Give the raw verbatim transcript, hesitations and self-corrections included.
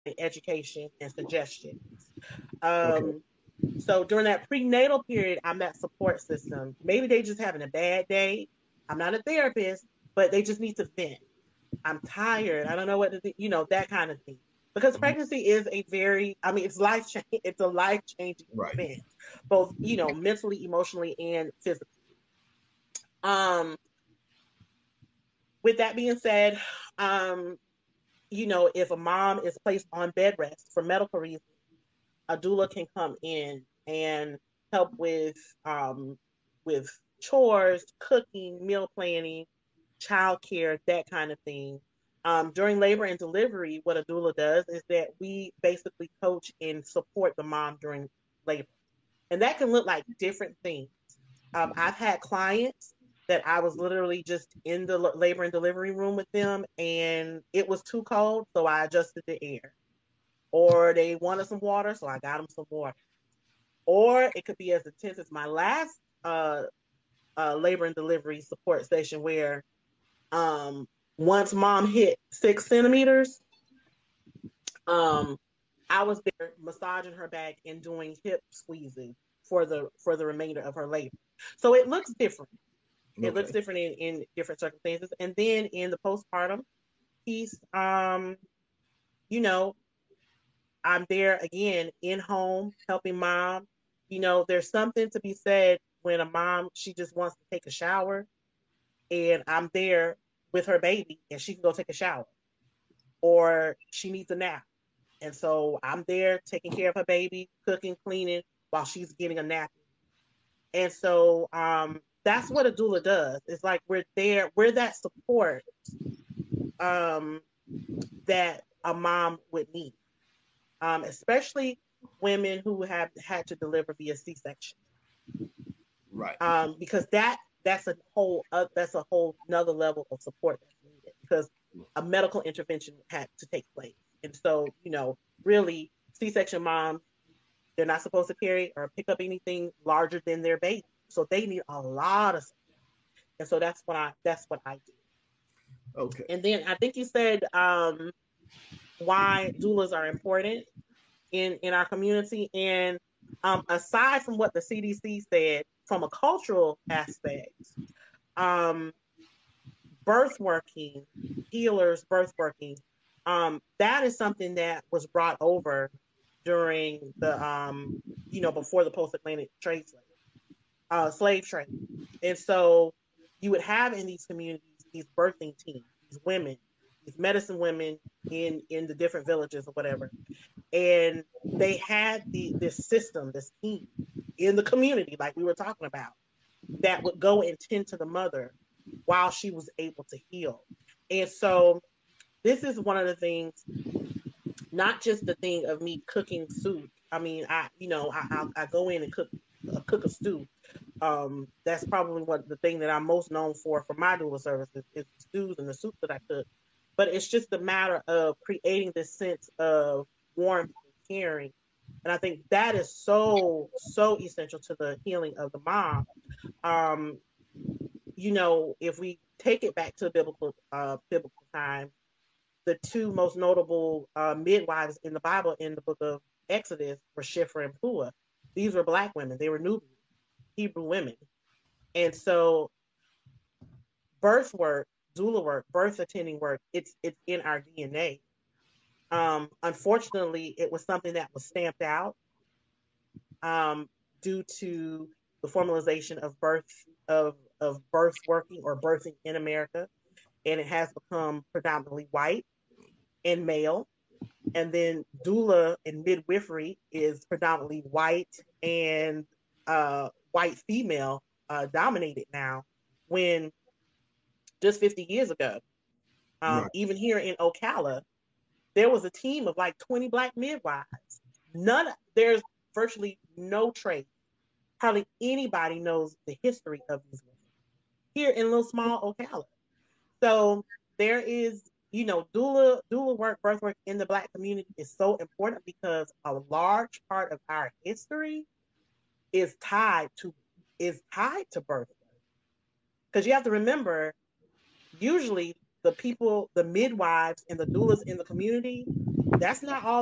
education and suggestions. Okay. Um, so during that prenatal period, I'm that support system. Maybe they just having a bad day. I'm not a therapist, but they just need to vent. I'm tired. I don't know what to do, you know, that kind of thing. Because Mhm. pregnancy is a very, I mean, it's life change. It's a life changing Right. event, both, you know, mentally, emotionally, and physically. Um, with that being said, um, you know, if a mom is placed on bed rest for medical reasons, a doula can come in and help with um, with chores, cooking, meal planning, childcare, that kind of thing. Um, during labor and delivery, what a doula does is that we basically coach and support the mom during labor, and that can look like different things. Um, I've had clients that I was literally just in the labor and delivery room with them, and it was too cold, so I adjusted the air. Or they wanted some water, so I got them some water. Or it could be as intense as my last uh, uh, labor and delivery support session, where um, once mom hit six centimeters, um, I was there massaging her back and doing hip squeezes for the for the remainder of her labor. So it looks different. It looks Okay. different in, in different circumstances. And then in the postpartum piece, um, you know, I'm there again in home helping mom. You know, there's something to be said when a mom she just wants to take a shower and I'm there with her baby and she can go take a shower or she needs a nap. And so I'm there taking care of her baby, cooking, cleaning while she's getting a nap. And so um that's what a doula does. It's like we're there, we're that support um that a mom would need. Um, especially women who have had to deliver via C-section, Right. um, because that that's a whole uh, that's a whole another level of support that's needed because a medical intervention had to take place, and so you know, really, C-section moms they're not supposed to carry or pick up anything larger than their baby, so they need a lot of support, and so that's what I that's what I do. Okay. And then I think you said um, why doulas are important in in our community. And um, aside from what the C D C said, from a cultural aspect, um, birth working, healers, birth working, um, that is something that was brought over during the um, you know before the post Atlantic trade slave uh, slave trade, and so you would have in these communities these birthing teams, these women, these medicine women in in the different villages or whatever, and they had the this system, this team in the community, like we were talking about, that would go and tend to the mother while she was able to heal. And so this is one of the things, not just the thing of me cooking soup. I mean, I you know I I, I go in and cook uh, cook a stew. Um, that's probably what the thing that I'm most known for for my doula services is the stews and the soup that I cook. But it's just a matter of creating this sense of warmth and caring. And I think that is so, so essential to the healing of the mom. Um, you know, if we take it back to biblical uh, biblical time, the two most notable uh, midwives in the Bible in the book of Exodus were Shiphrah and Puah. These were black women. They were Nubian, Hebrew women. And so birth work, doula work, birth attending work, it's it's in our D N A. Um, unfortunately, it was something that was stamped out um, due to the formalization of birth of of birth working or birthing in America, and it has become predominantly white and male. And then doula and midwifery is predominantly white and uh, white female uh, dominated now. When just fifty years ago, um, Right. even here in Ocala, there was a team of like twenty black midwives. None, there's virtually no trace. Hardly anybody knows the history of these women here in little small Ocala. So there is, you know, doula doula work, birth work in the black community is so important because a large part of our history is tied to is tied to birth work. Because you have to remember, usually the people, the midwives and the doulas in the community, that's not all